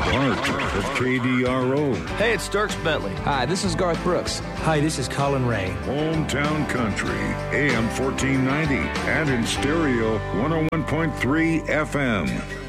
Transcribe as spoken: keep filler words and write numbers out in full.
Bart of K D R O. Hey, it's Dierks Bentley. Hi, this is Garth Brooks. Hi, this is Colin Ray. Hometown Country, A M fourteen ninety, and in stereo, one oh one point three F M.